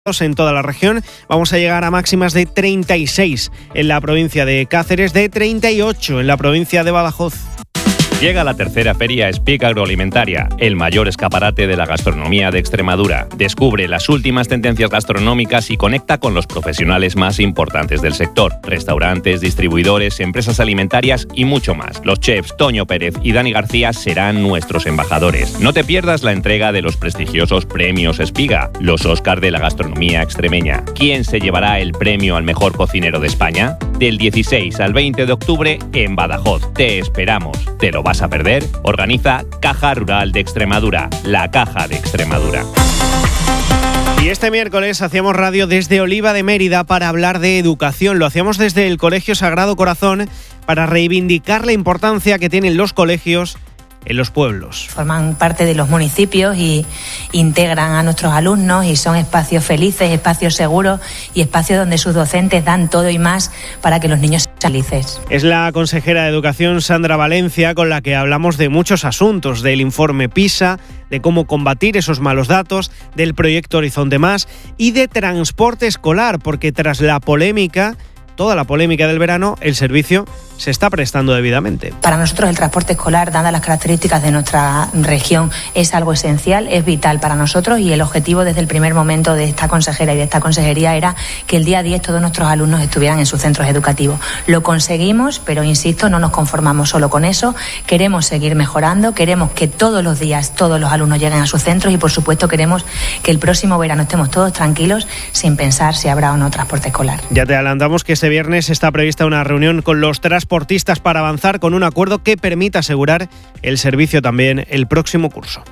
en toda la región. Vamos a llegar a máximas de 36 en la provincia de Cáceres, de 38 en la provincia de Badajoz. Llega la tercera feria SPIC Agroalimentaria, el mayor escaparate de la gastronomía de Extremadura. Descubre las últimas tendencias gastronómicas y conecta con los profesionales más importantes del sector. Restaurantes, distribuidores, empresas alimentarias y mucho más. Los chefs Toño Pérez y Dani García serán nuestros embajadores. No te pierdas la entrega de los prestigiosos premios Espiga, los Óscar de la gastronomía extremeña. ¿Quién se llevará el premio al mejor cocinero de España? Del 16 al 20 de octubre en Badajoz. Te esperamos. ¿Te lo vas a perder? Organiza Caja Rural de Extremadura, la Caja de Extremadura. Y este miércoles hacíamos radio desde Oliva de Mérida para hablar de educación. Lo hacíamos desde el Colegio Sagrado Corazón para reivindicar la importancia que tienen los colegios en los pueblos. Forman parte de los municipios y integran a nuestros alumnos y son espacios felices, espacios seguros y espacios donde sus docentes dan todo y más para que los niños sean felices. Es la consejera de Educación, Sandra Valencia, con la que hablamos de muchos asuntos, del informe PISA, de cómo combatir esos malos datos, del proyecto Horizonte Más y de transporte escolar, porque tras la polémica, toda la polémica del verano, el servicio se está prestando debidamente. Para nosotros el transporte escolar, dadas las características de nuestra región, es algo esencial, es vital para nosotros y el objetivo desde el primer momento de esta consejera y de esta consejería era que el día 10 todos nuestros alumnos estuvieran en sus centros educativos. Lo conseguimos, pero insisto, no nos conformamos solo con eso, queremos seguir mejorando, queremos que todos los días todos los alumnos lleguen a sus centros y por supuesto queremos que el próximo verano estemos todos tranquilos sin pensar si habrá o no transporte escolar. Ya te adelantamos que este viernes está prevista una reunión con los transportistas para avanzar con un acuerdo que permita asegurar el servicio también el próximo curso.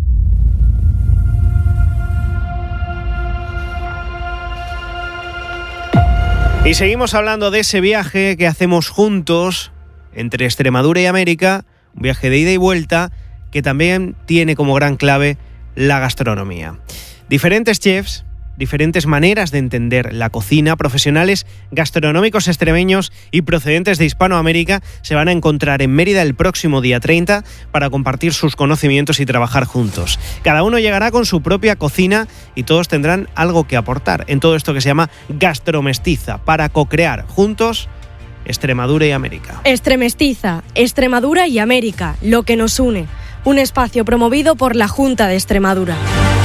Y seguimos hablando de ese viaje que hacemos juntos entre Extremadura y América, un viaje de ida y vuelta que también tiene como gran clave la gastronomía. Diferentes chefs, diferentes maneras de entender la cocina, profesionales gastronómicos extremeños y procedentes de Hispanoamérica se van a encontrar en Mérida el próximo día 30 para compartir sus conocimientos y trabajar juntos. Cada uno llegará con su propia cocina y todos tendrán algo que aportar en todo esto que se llama Gastromestiza, para co-crear juntos Extremadura y América. Extremestiza, Extremadura y América, lo que nos une. Un espacio promovido por la Junta de Extremadura.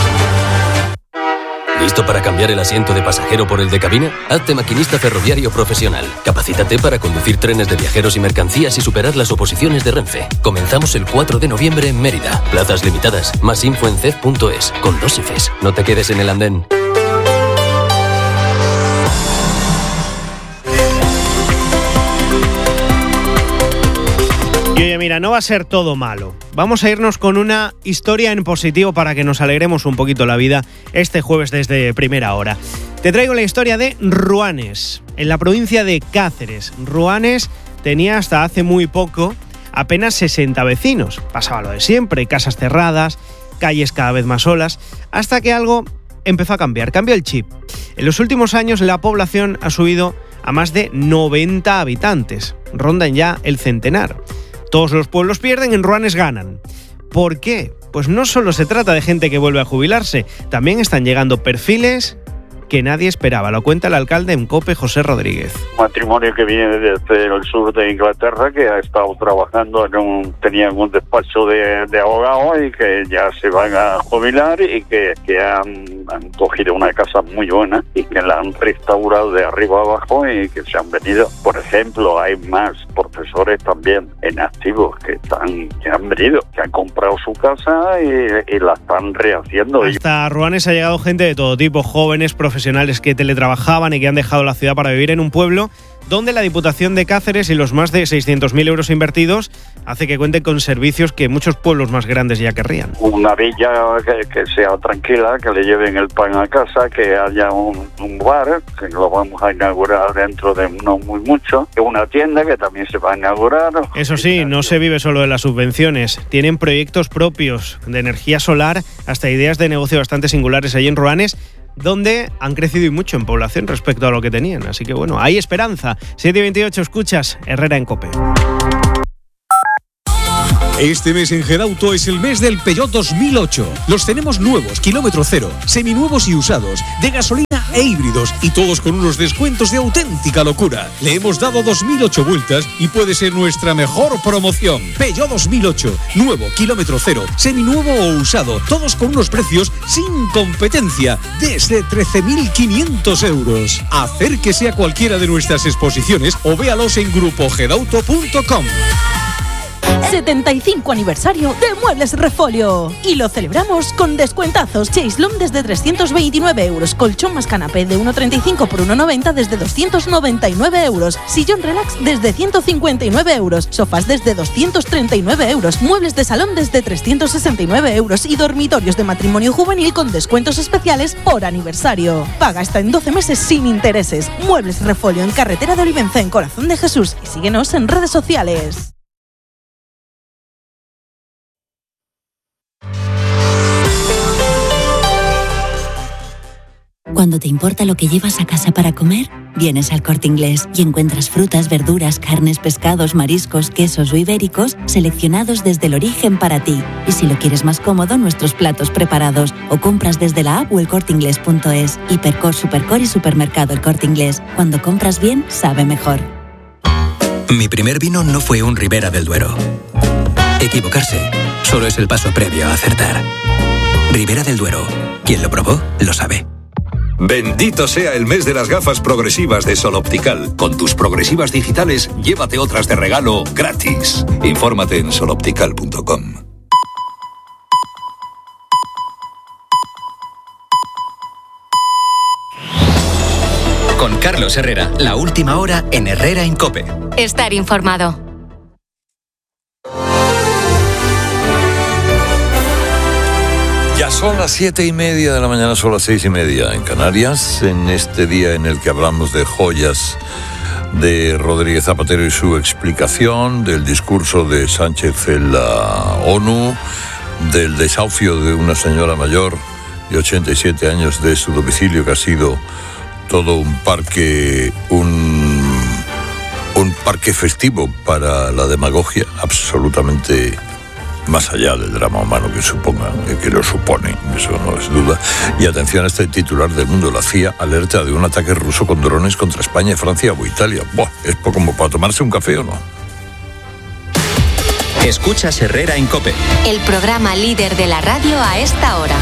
¿Listo para cambiar el asiento de pasajero por el de cabina? Hazte maquinista ferroviario profesional. Capacítate para conducir trenes de viajeros y mercancías y superar las oposiciones de Renfe. Comenzamos el 4 de noviembre en Mérida. Plazas limitadas. Más info en cef.es. Con 2 Fs. No te quedes en el andén. Y oye, mira, no va a ser todo malo. Vamos a irnos con una historia en positivo para que nos alegremos un poquito la vida este jueves desde primera hora. Te traigo la historia de Ruanes, en la provincia de Cáceres. Ruanes tenía hasta hace muy poco apenas 60 vecinos. Pasaba lo de siempre, casas cerradas, calles cada vez más solas, hasta que algo empezó a cambiar, cambió el chip. En los últimos años la población ha subido a más de 90 habitantes, rondan ya el centenar. Todos los pueblos pierden, en Ruanes ganan. ¿Por qué? Pues no solo se trata de gente que vuelve a jubilarse, también están llegando perfiles que nadie esperaba. Lo cuenta el alcalde en COPE, José Rodríguez. Un matrimonio que viene desde el sur de Inglaterra, que ha estado trabajando tenían un despacho de abogados y que ya se van a jubilar y que han cogido una casa muy buena y que la han restaurado de arriba abajo y que se han venido. Por ejemplo, hay más profesores también en activos que han venido, que han comprado su casa y la están rehaciendo. Hasta Ruanes ha llegado gente de todo tipo, jóvenes, profesionales que teletrabajaban y que han dejado la ciudad para vivir en un pueblo donde la Diputación de Cáceres y los más de 600.000 euros invertidos hace que cuenten con servicios que muchos pueblos más grandes ya querrían. Una villa que sea tranquila, que le lleven el pan a casa, que haya un bar, que lo vamos a inaugurar dentro de no muy mucho, una tienda que también se va a inaugurar. Eso sí, no se vive solo de las subvenciones, tienen proyectos propios de energía solar, hasta ideas de negocio bastante singulares allí en Ruanes, donde han crecido y mucho en población respecto a lo que tenían. Así que bueno, hay esperanza. 7:28, escuchas Herrera en COPE. Este mes en Gedauto es el mes del Peugeot 2008. Los tenemos nuevos, kilómetro cero, seminuevos y usados, de gasolina e híbridos, y todos con unos descuentos de auténtica locura. Le hemos dado 2008 vueltas y puede ser nuestra mejor promoción. Peugeot 2008, nuevo, kilómetro cero, seminuevo o usado, todos con unos precios sin competencia, desde 13.500 euros. Acérquese a cualquiera de nuestras exposiciones o véalos en grupogedauto.com. 75 aniversario de Muebles Refolio. Y lo celebramos con descuentazos. Chaislón desde 329 euros. Colchón más canapé de 1,35 por 1,90 desde 299 euros. Sillón relax desde 159 euros. Sofás desde 239 euros. Muebles de salón desde 369 euros. Y dormitorios de matrimonio juvenil con descuentos especiales por aniversario. Paga hasta en 12 meses sin intereses. Muebles Refolio en carretera de Olivenza, en Corazón de Jesús. Y síguenos en redes sociales. Cuando te importa lo que llevas a casa para comer, vienes al Corte Inglés y encuentras frutas, verduras, carnes, pescados, mariscos, quesos o ibéricos seleccionados desde el origen para ti. Y si lo quieres más cómodo, nuestros platos preparados, o compras desde la app o elcorteingles.es. Hipercor, Supercor y Supermercado El Corte Inglés. Cuando compras bien, sabe mejor. Mi primer vino no fue un Ribera del Duero. Equivocarse solo es el paso previo a acertar. Ribera del Duero. Quien lo probó, lo sabe. Bendito sea el mes de las gafas progresivas de Sol Optical. Con tus progresivas digitales, llévate otras de regalo gratis. Infórmate en soloptical.com. Con Carlos Herrera, la última hora en Herrera en COPE. Estar informado. Ya son las 7:30 de la mañana, son las 6:30 en Canarias, en este día en el que hablamos de joyas de Rodríguez Zapatero y su explicación, del discurso de Sánchez en la ONU, del desahucio de una señora mayor de 87 años de su domicilio, que ha sido todo un parque festivo para la demagogia, absolutamente más allá del drama humano que lo supone, eso no es duda. Y atención a este titular del Mundo: la CIA alerta de un ataque ruso con drones contra España, Francia o Italia. Buah, es como para tomarse un café, ¿o no? Escuchas Herrera en COPE. El programa líder de la radio a esta hora.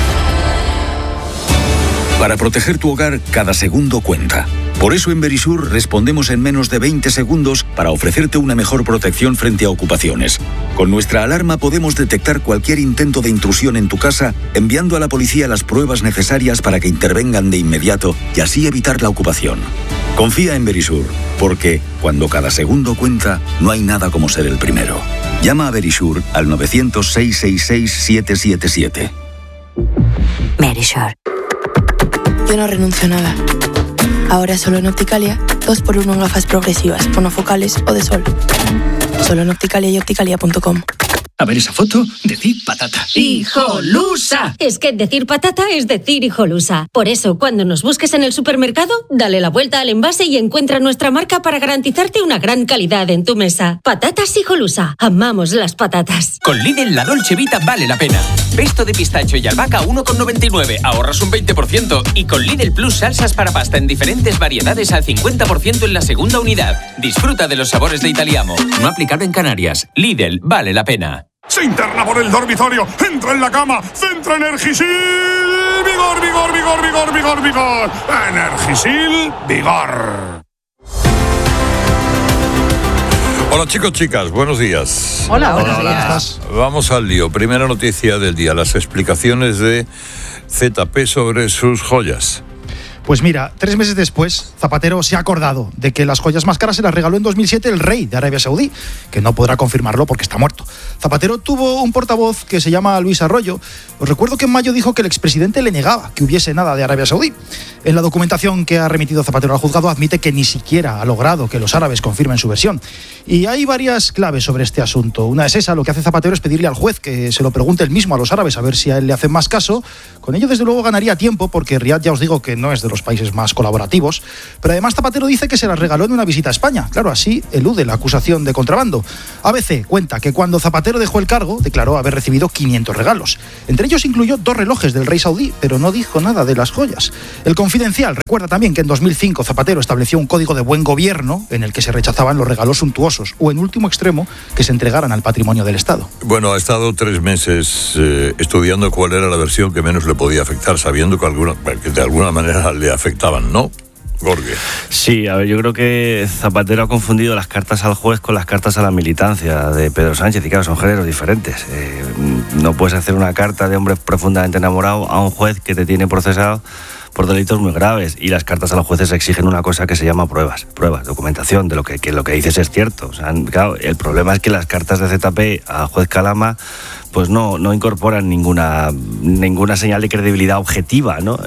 Para proteger tu hogar, cada segundo cuenta. Por eso en Verisur respondemos en menos de 20 segundos para ofrecerte una mejor protección frente a ocupaciones. Con nuestra alarma podemos detectar cualquier intento de intrusión en tu casa, enviando a la policía las pruebas necesarias para que intervengan de inmediato y así evitar la ocupación. Confía en Verisur, porque cuando cada segundo cuenta, no hay nada como ser el primero. Llama a Verisur al 900-666-777. Verisur. Yo no renuncio a nada. Ahora solo en Opticalia, 2x1 en gafas progresivas, monofocales o de sol. Solo en Opticalia y opticalia.com. A ver esa foto, decir patata. ¡Hijolusa! Es que decir patata es decir hijolusa. Por eso, cuando nos busques en el supermercado, dale la vuelta al envase y encuentra nuestra marca para garantizarte una gran calidad en tu mesa. Patatas Hijolusa. Amamos las patatas. Con Lidl, la Dolce Vita vale la pena. Pesto de pistacho y albahaca 1,99. Ahorras un 20%. Y con Lidl Plus salsas para pasta en diferentes variedades al 50% en la segunda unidad. Disfruta de los sabores de Italiamo. No aplicable en Canarias. Lidl vale la pena. Se interna por el dormitorio, entra en la cama, centra Energisil, vigor, vigor, vigor, vigor, vigor, vigor. Energisil, vigor. Hola chicos, chicas, buenos días. Hola, buenos días. Vamos al lío. Primera noticia del día, las explicaciones de ZP sobre sus joyas. Pues mira, 3 meses después, Zapatero se ha acordado de que las joyas más caras se las regaló en 2007 el rey de Arabia Saudí, que no podrá confirmarlo porque está muerto. Zapatero tuvo un portavoz que se llama Luis Arroyo. Os recuerdo que en mayo dijo que el expresidente le negaba que hubiese nada de Arabia Saudí. En la documentación que ha remitido Zapatero al juzgado admite que ni siquiera ha logrado que los árabes confirmen su versión. Y hay varias claves sobre este asunto. Una es esa: lo que hace Zapatero es pedirle al juez que se lo pregunte él mismo a los árabes a ver si a él le hacen más caso. Con ello, desde luego, ganaría tiempo, porque Riad, ya os digo, que no es de los los países más colaborativos, pero además Zapatero dice que se las regaló en una visita a España. Claro, así elude la acusación de contrabando. ABC cuenta que cuando Zapatero dejó el cargo, declaró haber recibido 500 regalos. Entre ellos incluyó 2 relojes del rey saudí, pero no dijo nada de las joyas. El Confidencial recuerda también que en 2005 Zapatero estableció un código de buen gobierno en el que se rechazaban los regalos suntuosos o, en último extremo, que se entregaran al patrimonio del Estado. Bueno, ha estado 3 meses estudiando cuál era la versión que menos le podía afectar, sabiendo que de alguna manera le afectaban, ¿no? Jorge. Sí, a ver, yo creo que Zapatero ha confundido las cartas al juez con las cartas a la militancia de Pedro Sánchez, y claro, son géneros diferentes. No puedes hacer una carta de hombre profundamente enamorado a un juez que te tiene procesado por delitos muy graves, y las cartas a los jueces exigen una cosa que se llama pruebas, documentación de lo que lo que dices es cierto. O sea, claro, el problema es que las cartas de ZP al juez Calama pues no incorporan ninguna señal de credibilidad objetiva, ¿no?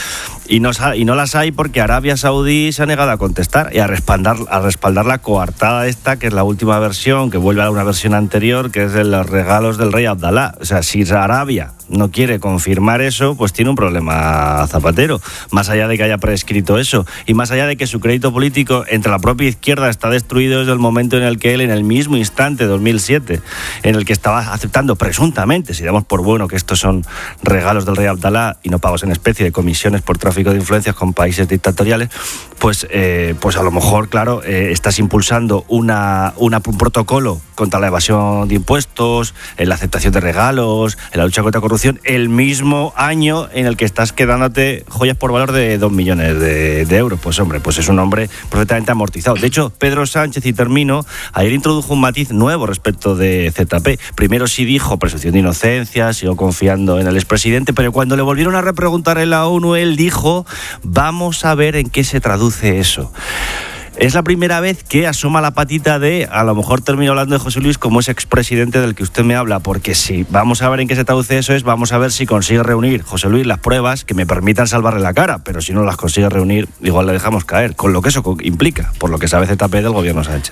Y no las hay porque Arabia Saudí se ha negado a contestar y a respaldar la coartada esta, que es la última versión, que vuelve a una versión anterior, que es de los regalos del rey Abdalá. O sea, si Arabia no quiere confirmar eso, pues tiene un problema Zapatero, más allá de que haya prescrito eso, y más allá de que su crédito político entre la propia izquierda está destruido desde el momento en el que él, en el mismo instante, 2007, en el que estaba aceptando presuntamente, si damos por bueno que estos son regalos del rey Abdalá y no pagos en especie de comisiones por tráfico de influencias con países dictatoriales, pues a lo mejor, claro, estás impulsando un protocolo contra la evasión de impuestos, en la aceptación de regalos, en la lucha contra la corrupción, el mismo año en el que estás quedándote joyas por valor de 2 millones de euros. Pues hombre, pues es un hombre perfectamente amortizado. De hecho, Pedro Sánchez, y termino, ayer introdujo un matiz nuevo respecto de ZP. Primero sí dijo presunción de inocencia, siguió confiando en el expresidente, pero cuando le volvieron a repreguntar en la ONU, él dijo: vamos a ver en qué se traduce eso. Es la primera vez que asoma la patita de, a lo mejor termino hablando de José Luis como ese expresidente del que usted me habla, porque si vamos a ver en qué se traduce eso, vamos a ver si consigue reunir José Luis las pruebas que me permitan salvarle la cara, pero si no las consigue reunir, igual le dejamos caer, con lo que eso implica, por lo que sabe ZP del gobierno Sánchez.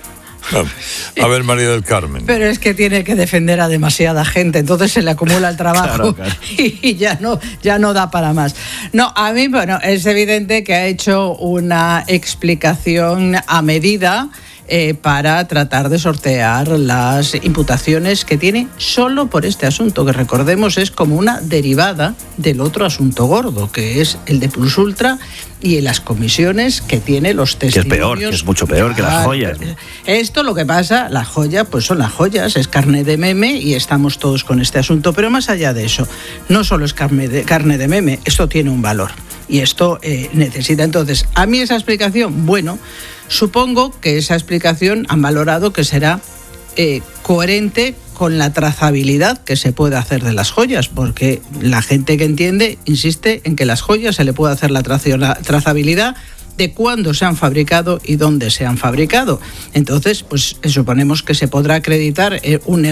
A ver, María del Carmen. Pero es que tiene que defender a demasiada gente, entonces se le acumula el trabajo. Claro. Y ya no da para más. No, a mí, bueno, es evidente que ha hecho una explicación a medida para tratar de sortear las imputaciones que tiene solo por este asunto, que recordemos es como una derivada del otro asunto gordo, que es el de Plus Ultra y las comisiones que tiene los testimonios. Que es peor, que es mucho peor que las joyas. Esto lo que pasa, las joyas, pues son las joyas, es carne de meme y estamos todos con este asunto, pero más allá de eso, no solo es carne de meme, esto tiene un valor y esto necesita. Entonces, a mí esa explicación, bueno, supongo que esa explicación han valorado que será coherente con la trazabilidad que se puede hacer de las joyas, porque la gente que entiende insiste en que las joyas se le puede hacer la trazabilidad de cuándo se han fabricado y dónde se han fabricado. Entonces, pues suponemos que se podrá acreditar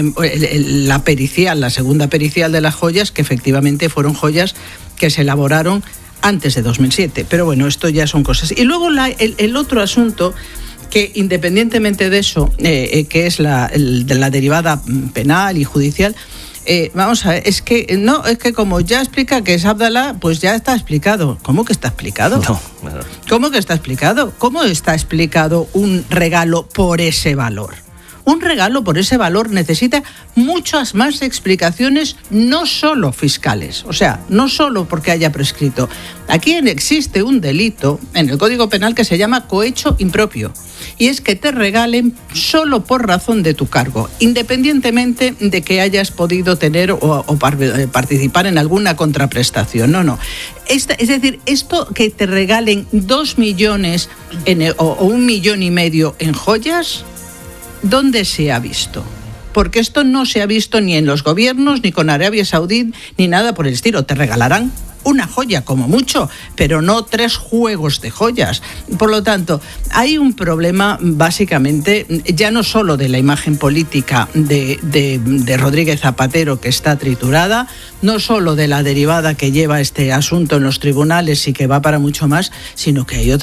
la pericial, la segunda pericial de las joyas, que efectivamente fueron joyas que se elaboraron antes de 2007. Pero bueno, esto ya son cosas. Y luego el otro asunto, que independientemente de eso, que es de la derivada penal y judicial, vamos a ver, es que como ya explica que es Abdalá, pues ya está explicado. ¿Cómo que está explicado? No. ¿Cómo que está explicado? ¿Cómo está explicado un regalo por ese valor? Un regalo por ese valor necesita muchas más explicaciones, no solo fiscales, o sea, no solo porque haya prescrito. Aquí existe un delito en el Código Penal que se llama cohecho impropio, y es que te regalen solo por razón de tu cargo, independientemente de que hayas podido tener o participar en alguna contraprestación. No. Es decir, esto que te regalen 2 millones o 1,5 millones en joyas, ¿dónde se ha visto? Porque esto no se ha visto ni en los gobiernos, ni con Arabia Saudí, ni nada por el estilo. Te regalarán una joya como mucho, pero no 3 juegos de joyas. Por lo tanto, hay un problema básicamente ya no solo de la imagen política de Rodríguez Zapatero, que está triturada, no solo de la derivada que lleva este asunto en los tribunales y que va para mucho más, sino que hay otra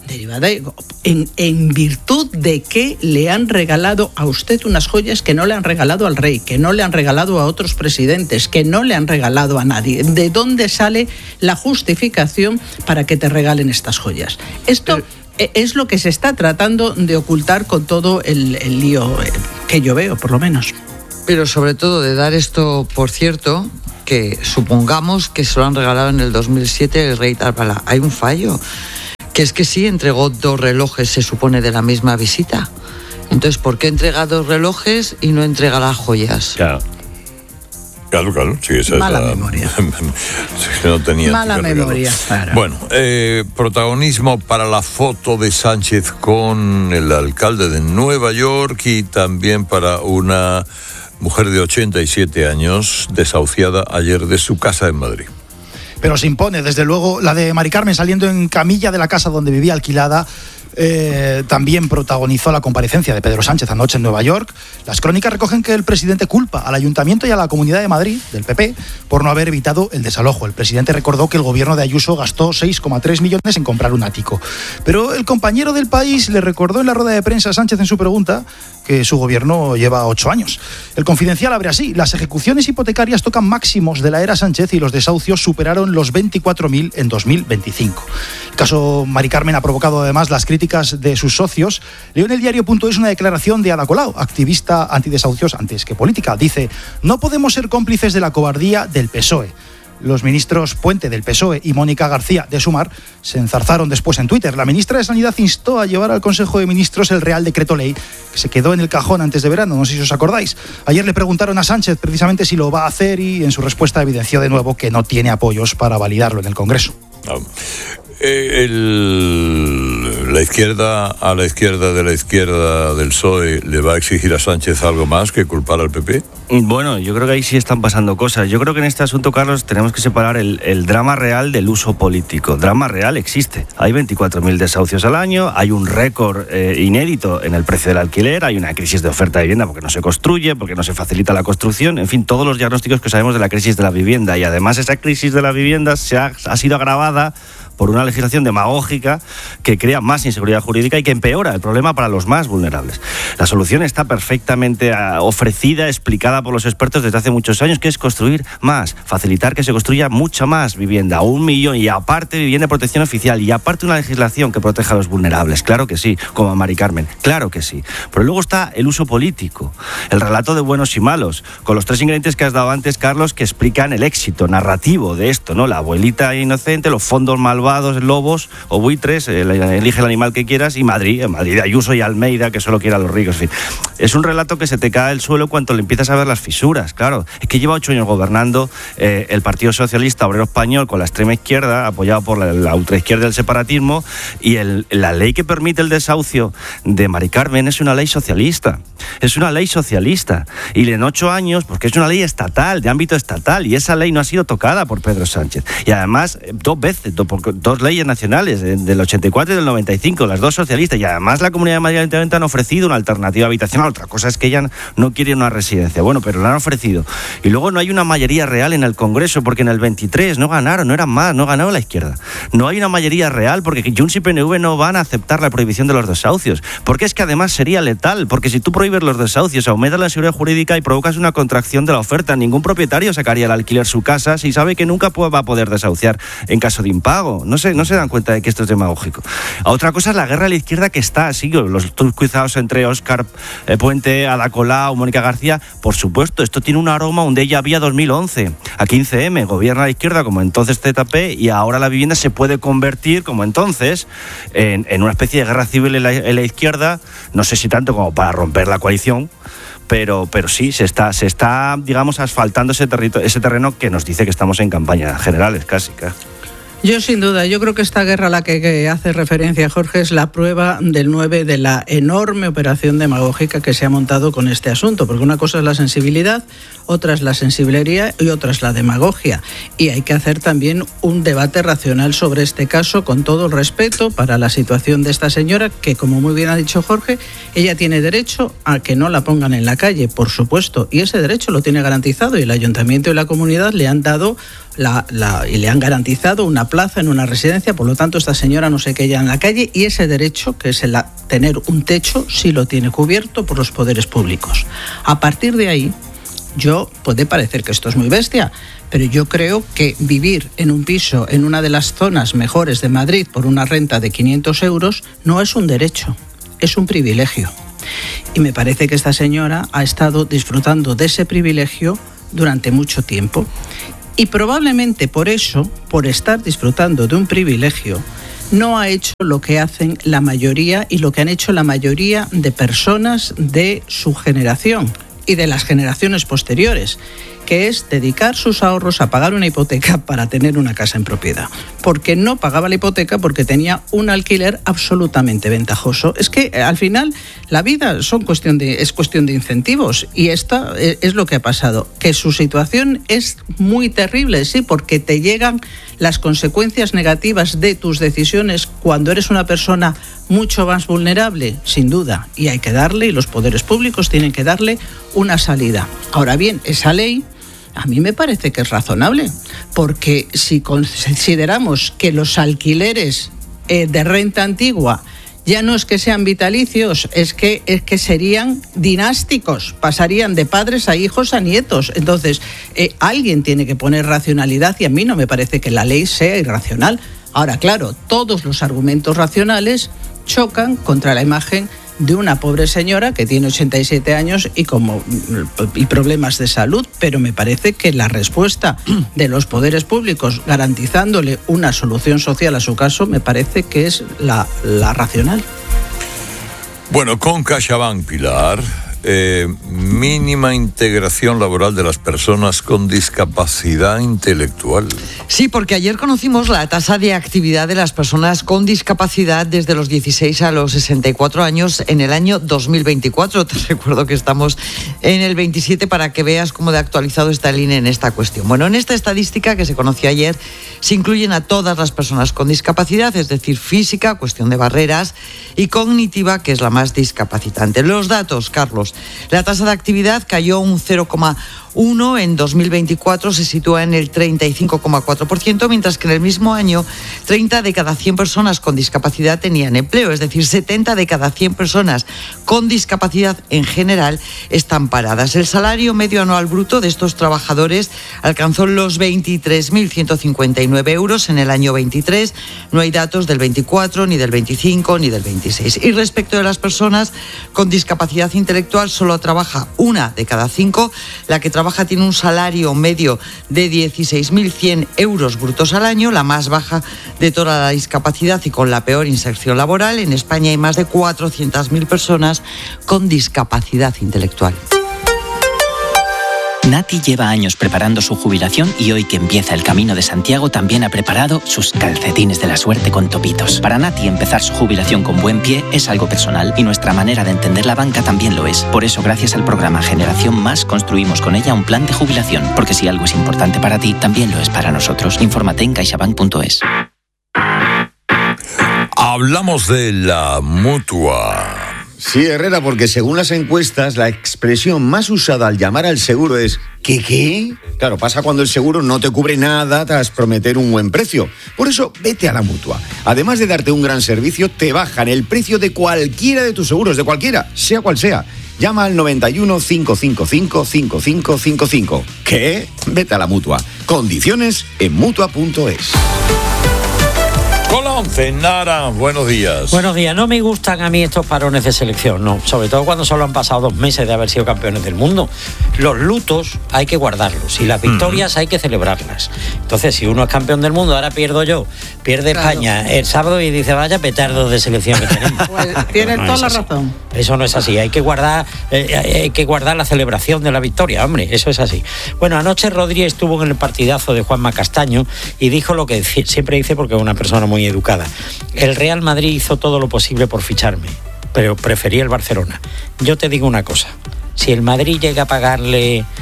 Derivada en virtud de que le han regalado a usted unas joyas que no le han regalado al rey, que no le han regalado a otros presidentes, que no le han regalado a nadie. ¿De dónde sale la justificación para que te regalen estas joyas? Esto es lo que se está tratando de ocultar con todo el lío que yo veo, por lo menos. Pero sobre todo de dar esto por cierto, que supongamos que se lo han regalado en el 2007 el rey Tarbala. Hay un fallo, que es que sí entregó 2 relojes, se supone, de la misma visita. Entonces, ¿por qué entrega 2 relojes y no entrega las joyas? Claro. Claro, sí, esa Mala es la memoria. No tenía Mala memoria, claro. Bueno, protagonismo para la foto de Sánchez con el alcalde de Nueva York y también para una mujer de 87 años desahuciada ayer de su casa en Madrid. Pero se impone, desde luego, la de Mari Carmen saliendo en camilla de la casa donde vivía alquilada. También protagonizó la comparecencia de Pedro Sánchez anoche en Nueva York. Las crónicas recogen que el presidente culpa al Ayuntamiento y a la Comunidad de Madrid, del PP, por no haber evitado el desalojo. El presidente recordó que el gobierno de Ayuso gastó 6,3 millones en comprar un ático. Pero el compañero del País le recordó en la rueda de prensa a Sánchez en su pregunta que su gobierno lleva 8 años. El Confidencial abre así: las ejecuciones hipotecarias tocan máximos de la era Sánchez y los desahucios superaron los 24.000 en 2025. El caso Mari Carmen ha provocado además las críticas de sus socios. Leo en el diario.es una declaración de Ada Colau, activista antidesahucios antes que política. Dice: no podemos ser cómplices de la cobardía del PSOE. Los ministros Puente del PSOE y Mónica García de Sumar se enzarzaron después en Twitter. La ministra de Sanidad instó a llevar al Consejo de Ministros el Real Decreto Ley, que se quedó en el cajón antes de verano, no sé si os acordáis. Ayer le preguntaron a Sánchez precisamente si lo va a hacer y en su respuesta evidenció de nuevo que no tiene apoyos para validarlo en el Congreso. La izquierda, a la izquierda de la izquierda del PSOE, ¿le va a exigir a Sánchez algo más que culpar al PP? Bueno, yo creo que ahí sí están pasando cosas. Yo creo que en este asunto, Carlos, tenemos que separar el drama real del uso político. Drama real existe. Hay 24.000 desahucios al año, hay un récord inédito en el precio del alquiler, hay una crisis de oferta de vivienda porque no se construye, porque no se facilita la construcción, en fin, todos los diagnósticos que sabemos de la crisis de la vivienda. Y además esa crisis de la vivienda ha sido agravada por una legislación demagógica que crea más inseguridad jurídica y que empeora el problema para los más vulnerables. La solución está perfectamente ofrecida, explicada por los expertos desde hace muchos años, que es construir más, facilitar que se construya mucha más vivienda, 1 millón, y aparte vivienda de protección oficial, y aparte una legislación que proteja a los vulnerables, claro que sí, como a Mari Carmen, claro que sí. Pero luego está el uso político, el relato de buenos y malos, con los 3 ingredientes que has dado antes, Carlos, que explican el éxito narrativo de esto, ¿no? La abuelita inocente, los fondos malvados, lobos o buitres, elige el animal que quieras, y Madrid Ayuso y Almeida, que solo quiere a los ricos, en fin. Es un relato que se te cae el suelo cuando le empiezas a ver las fisuras, claro. Es que lleva 8 años gobernando el Partido Socialista Obrero Español con la extrema izquierda, apoyado por la ultraizquierda del separatismo, y la ley que permite el desahucio de Mari Carmen es una ley socialista. Es una ley socialista. Y en 8 años, porque es una ley estatal, de ámbito estatal, y esa ley no ha sido tocada por Pedro Sánchez. Y además, 2 veces, 2 leyes nacionales, del 84 y del 95, las 2 socialistas, y además la Comunidad de Madrid y el Ayuntamiento han ofrecido una alternativa habitacional. Otra cosa es que ella no quiere una residencia, bueno, pero la han ofrecido. Y luego no hay una mayoría real en el Congreso, porque en el 23 no ganaron, no eran más, no ganó la izquierda. No hay una mayoría real, porque Junts y PNV no van a aceptar la prohibición de los desahucios, porque es que además sería letal, porque si tú prohíbes los desahucios, aumentas la inseguridad jurídica y provocas una contracción de la oferta. Ningún propietario sacaría al alquiler su casa si sabe que nunca va a poder desahuciar en caso de impago. No se dan cuenta de que esto es demagógico. Otra cosa es la guerra a la izquierda que está, sí, los cruzados entre Óscar Puente, Ada Colau, Mónica García. Por supuesto, esto tiene un aroma, un déjà vu 2011, a 15M, gobierna la izquierda como entonces ZP, y ahora la vivienda se puede convertir, como entonces, en una especie de guerra civil en la izquierda, no sé si tanto como para romper la coalición, pero sí, se está, digamos, asfaltando ese terreno que nos dice que estamos en campañas generales, casi. Yo sin duda, yo creo que esta guerra a la que hace referencia Jorge es la prueba del 9 de la enorme operación demagógica que se ha montado con este asunto, porque una cosa es la sensibilidad, otra es la sensibilidad y otra es la demagogia. Y hay que hacer también un debate racional sobre este caso, con todo el respeto para la situación de esta señora, que como muy bien ha dicho Jorge, ella tiene derecho a que no la pongan en la calle, por supuesto, y ese derecho lo tiene garantizado, y el ayuntamiento y la comunidad le han dado y le han garantizado una plaza en una residencia. Por lo tanto, esta señora no se queda en la calle, y ese derecho, que es el tener un techo, sí lo tiene cubierto por los poderes públicos. A partir de ahí, puede parecer que esto es muy bestia, pero yo creo que vivir en un piso en una de las zonas mejores de Madrid por una renta de 500 euros no es un derecho, es un privilegio. Y me parece que esta señora ha estado disfrutando de ese privilegio durante mucho tiempo. Y probablemente por eso, por estar disfrutando de un privilegio, no ha hecho lo que hacen la mayoría y lo que han hecho la mayoría de personas de su generación y de las generaciones posteriores, que es dedicar sus ahorros a pagar una hipoteca para tener una casa en propiedad. Porque no pagaba la hipoteca porque tenía un alquiler absolutamente ventajoso. Es que al final la vida es cuestión de incentivos, y esto es lo que ha pasado. Que su situación es muy terrible, sí, porque te llegan las consecuencias negativas de tus decisiones cuando eres una persona mucho más vulnerable, sin duda, y hay que darle, y los poderes públicos tienen que darle una salida. Ahora bien, esa ley a mí me parece que es razonable, porque si consideramos que los alquileres de renta antigua ya no es que sean vitalicios, es que serían dinásticos, pasarían de padres a hijos a nietos. Entonces, alguien tiene que poner racionalidad, y a mí no me parece que la ley sea irracional. Ahora, claro, todos los argumentos racionales chocan contra la imagen de una pobre señora que tiene 87 años y problemas de salud, pero me parece que la respuesta de los poderes públicos garantizándole una solución social a su caso, me parece que es la racional. Bueno, con CaixaBank, Pilar, mínima integración laboral de las personas con discapacidad intelectual. Sí, porque ayer conocimos la tasa de actividad de las personas con discapacidad desde los 16 a los 64 años en el año 2024. Te recuerdo que estamos en el 27 para que veas cómo de actualizado está el INE en esta cuestión. Bueno, en esta estadística que se conoció ayer se incluyen a todas las personas con discapacidad, es decir, física, cuestión de barreras, y cognitiva, que es la más discapacitante. Los datos, Carlos. La tasa de actividad cayó un 0,1 en 2024, se sitúa en el 35,4%, mientras que en el mismo año 30 de cada 100 personas con discapacidad tenían empleo, es decir, 70 de cada 100 personas con discapacidad en general están paradas. El salario medio anual bruto de estos trabajadores alcanzó los 23.159 euros en el año 23, no hay datos del 24, ni del 25, ni del 26. Y respecto de las personas con discapacidad intelectual, solo trabaja una de cada 5. La que trabaja tiene un salario medio de 16.100 euros brutos al año, la más baja de toda la discapacidad y con la peor inserción laboral. En España hay más de 400.000 personas con discapacidad intelectual. Nati lleva años preparando su jubilación y hoy que empieza el Camino de Santiago también ha preparado sus calcetines de la suerte con topitos. Para Nati empezar su jubilación con buen pie es algo personal y nuestra manera de entender la banca también lo es. Por eso, gracias al programa Generación Más, construimos con ella un plan de jubilación. Porque si algo es importante para ti, también lo es para nosotros. Infórmate en caixabank.es. Hablamos de la Mutua. Sí, Herrera, porque según las encuestas, la expresión más usada al llamar al seguro es ¿qué? Claro, pasa cuando el seguro no te cubre nada tras prometer un buen precio. Por eso, vete a la Mutua. Además de darte un gran servicio, te bajan el precio de cualquiera de tus seguros, de cualquiera, sea cual sea. Llama al 91 555 5555. ¿Qué? Vete a la Mutua. Condiciones en Mutua.es. Con la 11, Nara, buenos días. Buenos días. No me gustan a mí estos parones de selección, no. Sobre todo cuando solo han pasado 2 meses de haber sido campeones del mundo. Los lutos hay que guardarlos y las victorias hay que celebrarlas. Entonces, si uno es campeón del mundo, ahora pierdo yo, pierde España el sábado y dice, vaya petardo de selección que tenemos. Pues tienes toda la razón. Eso no es así. Hay que guardar la celebración de la victoria, hombre. Eso es así. Bueno, anoche Rodri estuvo en el partidazo de Juanma Castaño y dijo lo que siempre dice porque es una persona muy educada. El Real Madrid hizo todo lo posible por ficharme, pero preferí el Barcelona. Yo te digo una cosa, si el Madrid llega a pagarle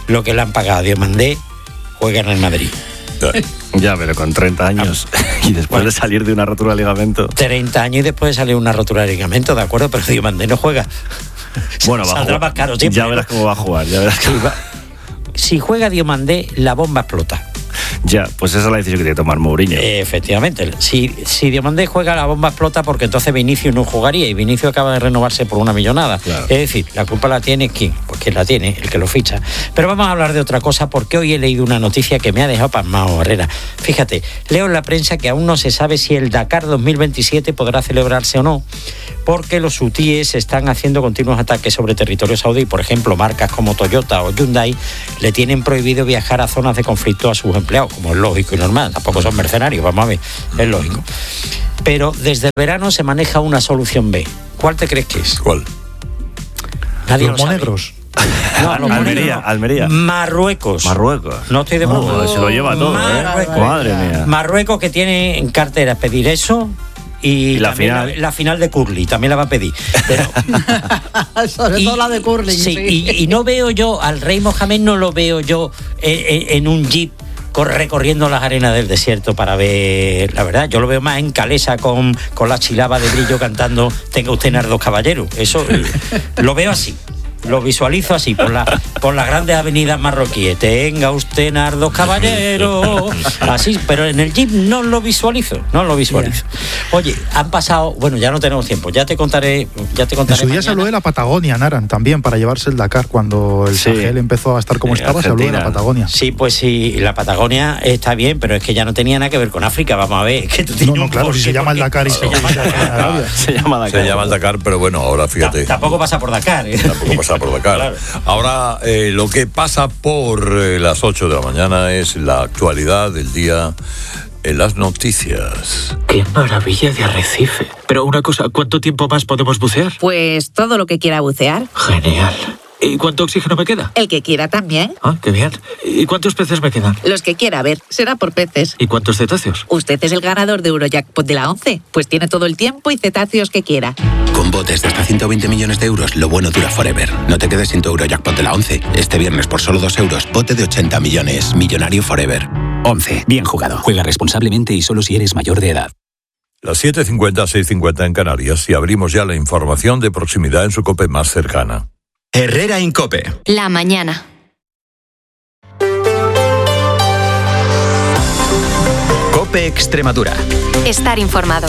lo que le han pagado a Diomandé, juega en el Madrid. Ya, pero con 30 años y después de salir de una rotura de ligamento. 30 años y después de salir una rotura de ligamento, de acuerdo, pero Diomandé no juega. Bueno, saldrá más caro siempre. Ya verás cómo va a jugar. Ya verás cómo... Si juega Diomandé, la bomba explota. Ya, pues esa es la decisión que tiene que tomar Mourinho. Efectivamente. Si Diomandé juega, la bomba explota porque entonces Vinicius no jugaría y Vinicius acaba de renovarse por 1 millonada. Claro. Es decir, la culpa la tiene ¿quién? Pues quien la tiene, el que lo ficha. Pero vamos a hablar de otra cosa porque hoy he leído una noticia que me ha dejado pasmado, Herrera. Fíjate, leo en la prensa que aún no se sabe si el Dakar 2027 podrá celebrarse o no, porque los hutíes están haciendo continuos ataques sobre territorio saudí. Por ejemplo, marcas como Toyota o Hyundai le tienen prohibido viajar a zonas de conflicto a sus empleados, como es lógico y normal. Tampoco son mercenarios, vamos a ver, es lógico. Pero desde el verano se maneja una solución B. ¿Cuál te crees que es? ¿Cuál? Nadie los monegros. No, Almería. Marruecos. No estoy de broma. Se lo lleva todo, Madre mía. Marruecos, que tiene en cartera pedir eso. Y la final de curling también la va a pedir. Pero, sobre todo la de curling. Sí. Y no veo yo, al rey Mohamed no lo veo yo en un jeep recorriendo las arenas del desierto para ver, la verdad, yo lo veo más en Calesa con la chilaba de brillo cantando Tenga usted nardos caballeros. Eso lo veo así. Lo visualizo así, por las grandes avenidas marroquíes. Tenga usted nardos caballero. Así, pero en el Jeep no lo visualizo. Oye, han pasado... Bueno, ya no tenemos tiempo. Ya te contaré en su día se habló de la Patagonia, Naran, también, para llevarse el Dakar. Cuando el Sahel empezó a estar como estaba, Argentina. Se habló de la Patagonia. Sí, pues sí, la Patagonia está bien, pero es que ya no tenía nada que ver con África. Vamos a ver, es que tú tienes claro, si se llama el Dakar y se llama el Dakar, pero bueno, ahora fíjate. Tampoco pasa por Dakar. Tampoco pasa por Dakar. Claro. Ahora, lo que pasa por las 8 de la mañana es la actualidad del día en las noticias. ¡Qué maravilla de arrecife! Pero una cosa, ¿cuánto tiempo más podemos bucear? Pues todo lo que quiera bucear. Genial. ¿Y cuánto oxígeno me queda? El que quiera también. Ah, qué bien. ¿Y cuántos peces me quedan? Los que quiera, a ver, será por peces. ¿Y cuántos cetáceos? Usted es el ganador de Eurojackpot de la 11, pues tiene todo el tiempo y cetáceos que quiera. Con botes de hasta 120 millones de euros, lo bueno dura forever. No te quedes sin tu Eurojackpot de la 11. Este viernes por solo 2 euros, bote de 80 millones. Millonario forever. 11. Bien jugado. Juega responsablemente y solo si eres mayor de edad. Las 7:50, 6:50 en Canarias y abrimos ya la información de proximidad en su COPE más cercana. Herrera en COPE. La mañana. COPE Extremadura. Estar informado.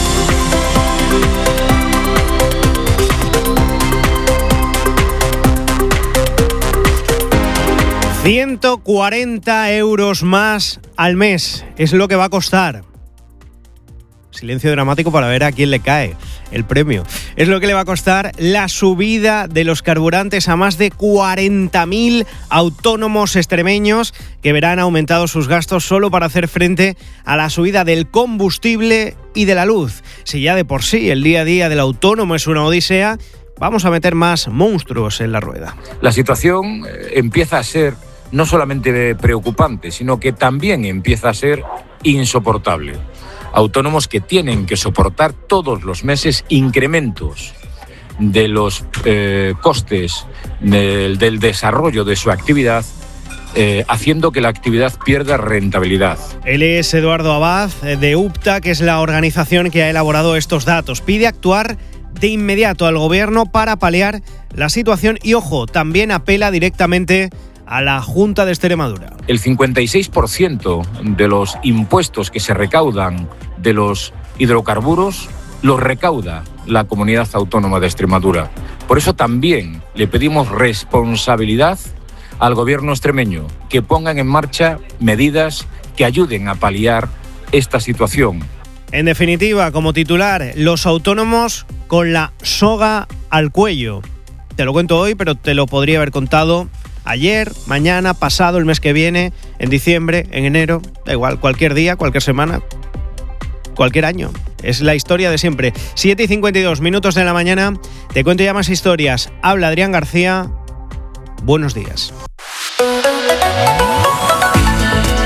€140 más al mes es lo que va a costar. Silencio dramático para ver a quién le cae el premio. Es lo que le va a costar la subida de los carburantes a más de 40.000 autónomos extremeños que verán aumentados sus gastos solo para hacer frente a la subida del combustible y de la luz. Si ya de por sí el día a día del autónomo es una odisea, vamos a meter más monstruos en la rueda. La situación empieza a ser no solamente preocupante, sino que también empieza a ser insoportable. Autónomos que tienen que soportar todos los meses incrementos de los costes del desarrollo de su actividad, haciendo que la actividad pierda rentabilidad. Él es Eduardo Abad, de UPTA, que es la organización que ha elaborado estos datos. Pide actuar de inmediato al gobierno para paliar la situación y, ojo, también apela directamente a la Junta de Extremadura. El 56% de los impuestos que se recaudan de los hidrocarburos los recauda la Comunidad Autónoma de Extremadura. Por eso también le pedimos responsabilidad al gobierno extremeño, que pongan en marcha medidas que ayuden a paliar esta situación. En definitiva, como titular, los autónomos con la soga al cuello. Te lo cuento hoy, pero te lo podría haber contado ayer, mañana, pasado, el mes que viene, en diciembre, en enero, da igual, cualquier día, cualquier semana, cualquier año. Es la historia de siempre. 7:52 minutos de la mañana, te cuento ya más historias. Habla Adrián García. Buenos días.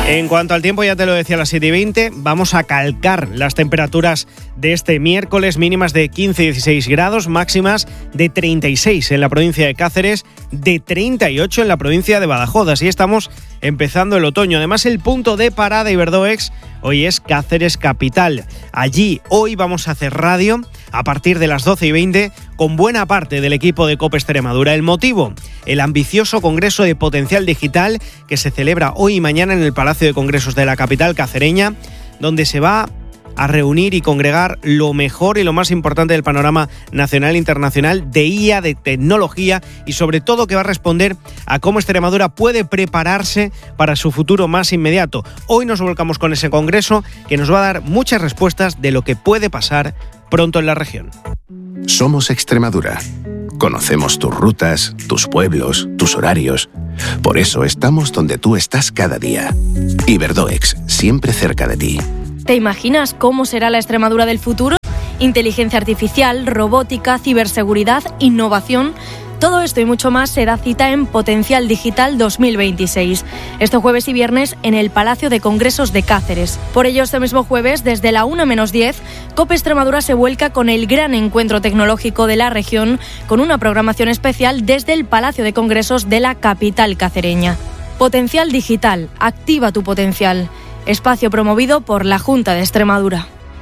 En cuanto al tiempo, ya te lo decía a las 7:20, vamos a calcar las temperaturas de este miércoles, mínimas de 15 y 16 grados, máximas de 36 en la provincia de Cáceres, de 38 en la provincia de Badajoz. Así estamos empezando el otoño. Además, el punto de parada Iberdoex hoy es Cáceres capital. Allí hoy vamos a hacer radio a partir de las 12:20 con buena parte del equipo de COPE Extremadura. El motivo, el ambicioso Congreso de Potencial Digital que se celebra hoy y mañana en el Palacio de Congresos de la capital cacereña, donde se va a reunir y congregar lo mejor y lo más importante del panorama nacional e internacional de IA, de tecnología y sobre todo que va a responder a cómo Extremadura puede prepararse para su futuro más inmediato. Hoy nos volcamos con ese congreso que nos va a dar muchas respuestas de lo que puede pasar pronto en la región. Somos Extremadura. Conocemos tus rutas, tus pueblos, tus horarios. Por eso estamos donde tú estás cada día. Iberdoex, siempre cerca de ti. ¿Te imaginas cómo será la Extremadura del futuro? Inteligencia artificial, robótica, ciberseguridad, innovación. Todo esto y mucho más se da cita en Potencial Digital 2026. Este jueves y viernes en el Palacio de Congresos de Cáceres. Por ello, este mismo jueves, desde la 1:10, COPE Extremadura se vuelca con el gran encuentro tecnológico de la región, con una programación especial desde el Palacio de Congresos de la capital cacereña. Potencial Digital. Activa tu potencial. Espacio promovido por la Junta de Extremadura.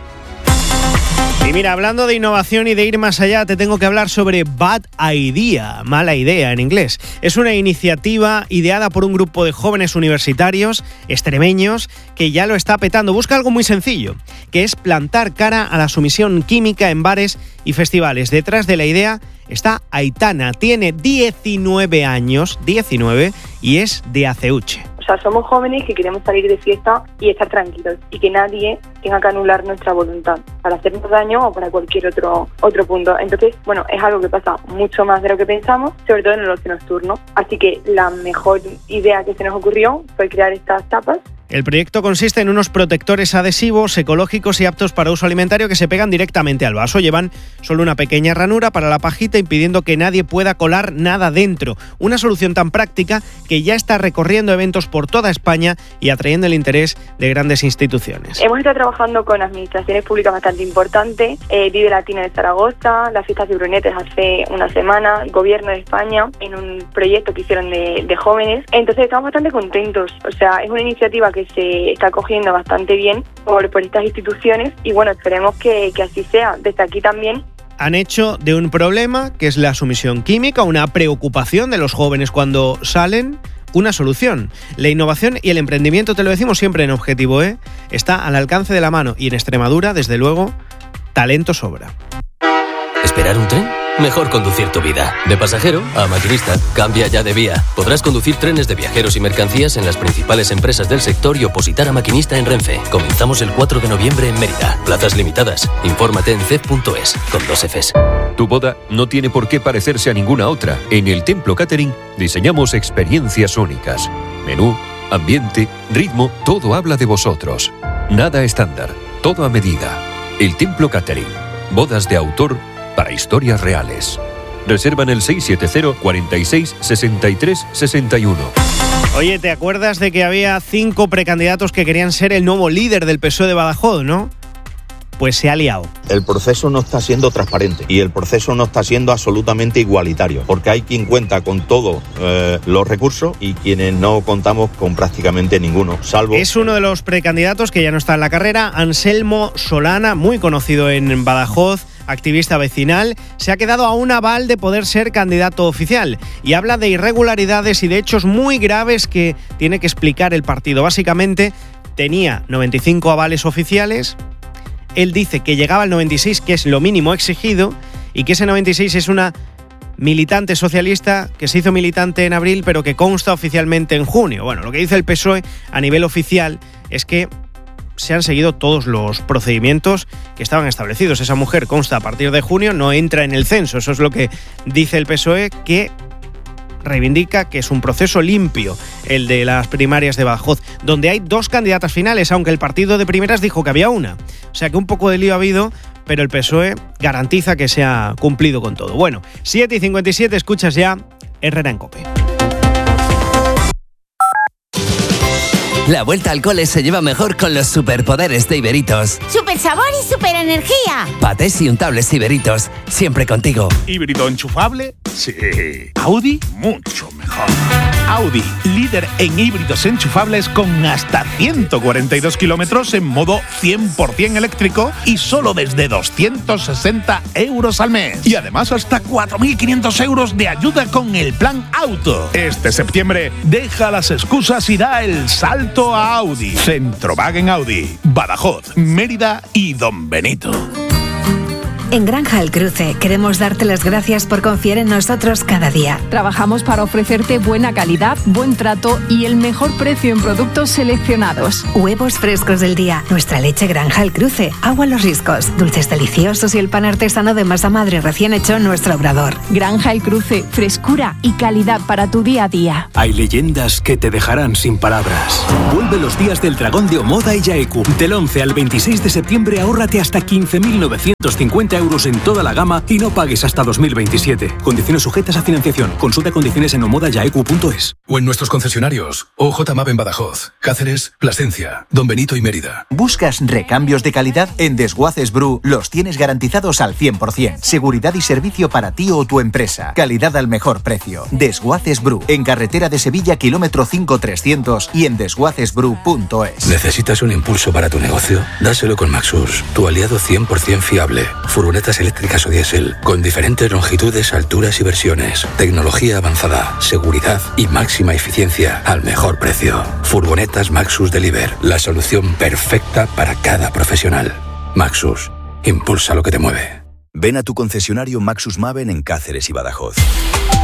Y mira, hablando de innovación y de ir más allá, te tengo que hablar sobre Bad Idea, mala idea en inglés. Es una iniciativa ideada por un grupo de jóvenes universitarios extremeños que ya lo está petando. Busca algo muy sencillo, que es plantar cara a la sumisión química en bares y festivales. Detrás de la idea está Aitana, tiene 19 años, 19, y es de Aceuche. O sea, somos jóvenes que queremos salir de fiesta y estar tranquilos y que nadie tenga que anular nuestra voluntad para hacernos daño o para cualquier otro punto. Entonces, bueno, es algo que pasa mucho más de lo que pensamos, sobre todo en el ocio nocturno. Así que la mejor idea que se nos ocurrió fue crear estas tapas. El proyecto consiste en unos protectores adhesivos ecológicos y aptos para uso alimentario que se pegan directamente al vaso. Llevan solo una pequeña ranura para la pajita, impidiendo que nadie pueda colar nada dentro. Una solución tan práctica que ya está recorriendo eventos por toda España y atrayendo el interés de grandes instituciones. Hemos estado trabajando con administraciones públicas bastante importantes, Vive Latino de Zaragoza, las fiestas de Brunetes hace una semana, el Gobierno de España, en un proyecto que hicieron de jóvenes. Entonces estamos bastante contentos. O sea, es una iniciativa que se está cogiendo bastante bien por estas instituciones y bueno, esperemos que así sea. Desde aquí también han hecho de un problema, que es la sumisión química, una preocupación de los jóvenes cuando salen, una solución. La innovación y el emprendimiento, te lo decimos siempre en Objetivo, está al alcance de la mano y en Extremadura, desde luego, talento sobra. ¿Esperar un tren? Mejor conducir tu vida. De pasajero a maquinista. Cambia ya de vía. Podrás conducir trenes de viajeros y mercancías en las principales empresas del sector y opositar a maquinista en Renfe. Comenzamos el 4 de noviembre en Mérida. Plazas limitadas. Infórmate en cef.es con 2 Fs. Tu boda no tiene por qué parecerse a ninguna otra. En el Templo Catering diseñamos experiencias únicas. Menú, ambiente, ritmo, todo habla de vosotros. Nada estándar, todo a medida. El Templo Catering. Bodas de autor para historias reales. Reserva en el 670 46 63 61. Oye, ¿te acuerdas de que había 5 precandidatos que querían ser el nuevo líder del PSOE de Badajoz, no? Pues se ha liado. El proceso no está siendo transparente y el proceso no está siendo absolutamente igualitario, porque hay quien cuenta con todos los recursos y quienes no contamos con prácticamente ninguno, salvo... Es uno de los precandidatos que ya no está en la carrera, Anselmo Solana, muy conocido en Badajoz, activista vecinal, se ha quedado a un aval de poder ser candidato oficial y habla de irregularidades y de hechos muy graves que tiene que explicar el partido. Básicamente, tenía 95 avales oficiales. Él dice que llegaba al 96, que es lo mínimo exigido, y que ese 96 es una militante socialista que se hizo militante en abril, pero que consta oficialmente en junio. Bueno, lo que dice el PSOE a nivel oficial es que se han seguido todos los procedimientos que estaban establecidos. Esa mujer consta a partir de junio, no entra en el censo. Eso es lo que dice el PSOE, que reivindica que es un proceso limpio el de las primarias de Badajoz, donde hay 2 candidatas finales, aunque el partido de primeras dijo que había una. O sea que un poco de lío ha habido, pero el PSOE garantiza que se ha cumplido con todo. Bueno, 7:57, escuchas ya Herrera en COPE. La vuelta al cole se lleva mejor con los superpoderes de Iberitos. ¡Super sabor y super energía! Patés y untables Iberitos, siempre contigo. ¿Híbrido enchufable? Sí. ¿Audi? Mucho mejor. Audi, líder en híbridos enchufables con hasta 142 kilómetros en modo 100% eléctrico y solo desde 260 euros al mes. Y además hasta 4.500 euros de ayuda con el plan Auto. Este septiembre, deja las excusas y da el salto a Audi. Centrowagen Audi, Badajoz, Mérida y Don Benito. En Granja El Cruce queremos darte las gracias por confiar en nosotros cada día. Trabajamos para ofrecerte buena calidad, buen trato y el mejor precio en productos seleccionados. Huevos frescos del día, nuestra leche Granja El Cruce, agua Los Riscos, dulces deliciosos y el pan artesano de masa madre recién hecho en nuestro obrador. Granja El Cruce, frescura y calidad para tu día a día. Hay leyendas que te dejarán sin palabras. Vuelve los días del dragón de Omoda y Yaeku. Del 11 al 26 de septiembre ahórrate hasta 15.950 euros en toda la gama y no pagues hasta 2027. Condiciones sujetas a financiación. Consulta condiciones en omodayaeku.es. O en nuestros concesionarios. OJ MAP en Badajoz, Cáceres, Plasencia, Don Benito y Mérida. ¿Buscas recambios de calidad? En Desguaces Bru los tienes garantizados al 100%. Seguridad y servicio para ti o tu empresa. Calidad al mejor precio. Desguaces Bru, en carretera de Sevilla, kilómetro 5300 y en desguacesbru.es. ¿Necesitas un impulso para tu negocio? Dáselo con Maxus, tu aliado 100% fiable. Furgonetas eléctricas o diésel, con diferentes longitudes, alturas y versiones. Tecnología avanzada, seguridad y máxima eficiencia al mejor precio. Furgonetas Maxus Deliver, la solución perfecta para cada profesional. Maxus, impulsa lo que te mueve. Ven a tu concesionario Maxus Maven en Cáceres y Badajoz.